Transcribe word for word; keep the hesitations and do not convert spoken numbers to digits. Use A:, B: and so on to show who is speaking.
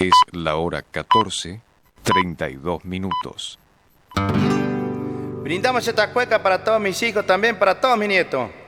A: Es la hora catorce, treinta y dos minutos.
B: Brindamos esta cueca para todos mis hijos, también para todos mis nietos.